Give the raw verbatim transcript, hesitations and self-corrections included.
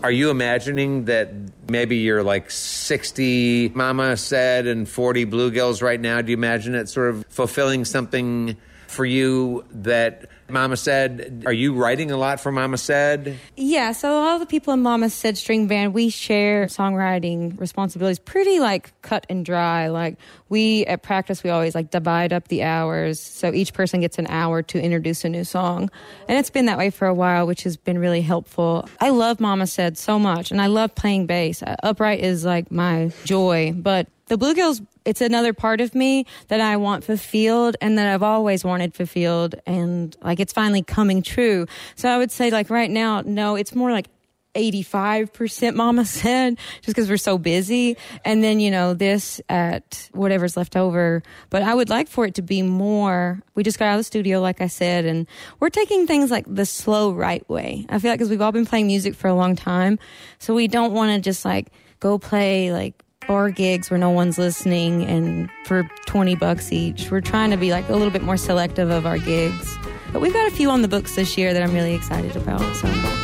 Are you imagining that maybe you're like sixty Mama Said and forty Bluegills right now? Do you imagine it sort of fulfilling something for you that Mama Said? Are you writing a lot for Mama Said? Yeah, so all the people in Mama Said String Band, we share songwriting responsibilities pretty like cut and dry. Like we, at practice, we always like divide up the hours. So each person gets an hour to introduce a new song. And it's been that way for a while, which has been really helpful. I love Mama Said so much, and I love playing bass. Upright is like my joy, but the Bluegills, it's another part of me that I want fulfilled and that I've always wanted fulfilled, and like it's finally coming true. So I would say like right now, no, it's more like eighty-five percent Mama Said, just because we're so busy. And then, you know, this at whatever's left over. But I would like for it to be more. We just got out of the studio, like I said, and we're taking things like the slow, right way. I feel like because we've all been playing music for a long time. So we don't want to just like go play like bar gigs where no one's listening and for twenty bucks each. We're trying to be like a little bit more selective of our gigs. But we've got a few on the books this year that I'm really excited about. So